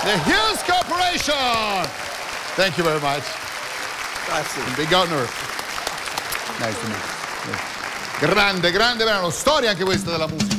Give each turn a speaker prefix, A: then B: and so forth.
A: The Hughes Corporation. Thank you very much.
B: Grazie.
A: Big honor. Nice to meet you. Grande, grande brano. Storia anche questa della musica.